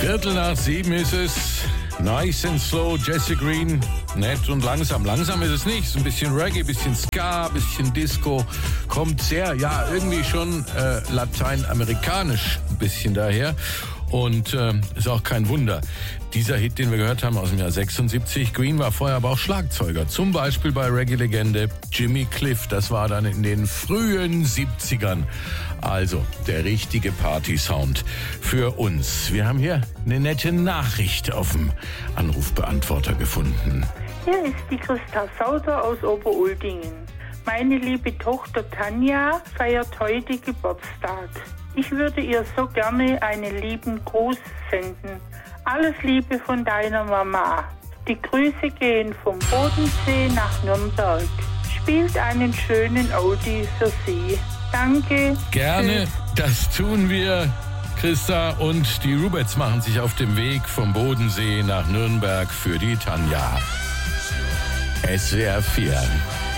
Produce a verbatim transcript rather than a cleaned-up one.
Viertel nach sieben ist es. Nice and slow, Jesse Green. Nett und langsam. Langsam ist es nicht. So ein bisschen Reggae, bisschen Ska, bisschen Disco. Kommt sehr, ja, irgendwie schon äh, lateinamerikanisch ein bisschen daher. Und äh, ist auch kein Wunder. Dieser Hit, den wir gehört haben aus dem Jahr sechsundsiebzig, Green war vorher aber auch Schlagzeuger. Zum Beispiel bei Reggae-Legende Jimmy Cliff. Das war dann in den frühen siebzigern. Also der richtige Party-Sound für uns. Wir haben hier eine nette Nachricht auf dem Anrufbeantworter gefunden. Hier ist die Christa Sauter aus Oberuldingen. Meine liebe Tochter Tanja feiert heute Geburtstag. Ich würde ihr so gerne einen lieben Gruß senden. Alles Liebe von deiner Mama. Die Grüße gehen vom Bodensee nach Nürnberg. Spielt einen schönen Oldie für sie. Danke. Gerne, das tun wir, Christa. Und die Rubets machen sich auf dem Weg vom Bodensee nach Nürnberg für die Tanja. S W R vier.